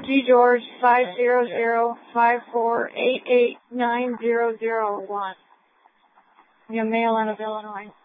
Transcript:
G George 500-54889-001. Yeah, Mail out of Illinois.